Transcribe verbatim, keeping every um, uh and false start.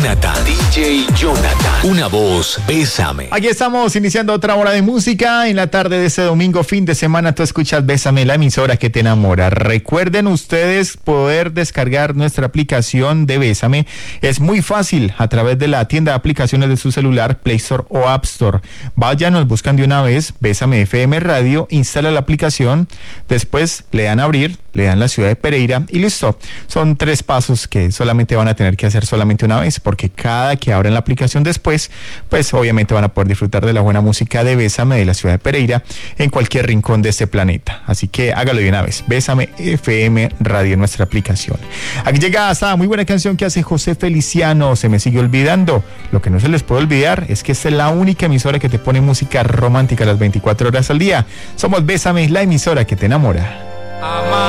Jonathan, D J Jonathan, una voz, Bésame. Aquí estamos iniciando otra hora de música. En la tarde de este domingo, fin de semana, tú escuchas Bésame, la emisora que te enamora. Recuerden ustedes poder descargar nuestra aplicación de Bésame. Es muy fácil a través de la tienda de aplicaciones de su celular, Play Store o App Store. Vayan, nos buscan de una vez, Bésame F M Radio, instala la aplicación, después le dan a abrir, le dan la ciudad de Pereira y listo. Son tres pasos que solamente van a tener que hacer solamente una vez, porque cada que abren la aplicación después, pues obviamente van a poder disfrutar de la buena música de Bésame de la ciudad de Pereira en cualquier rincón de este planeta. Así que hágalo de una vez. Bésame F M Radio en nuestra aplicación. Aquí llega esta muy buena canción que hace José Feliciano, Se me sigue olvidando. Lo que no se les puede olvidar es que esta es la única emisora que te pone música romántica las veinticuatro horas al día. Somos Bésame, la emisora que te enamora. Ama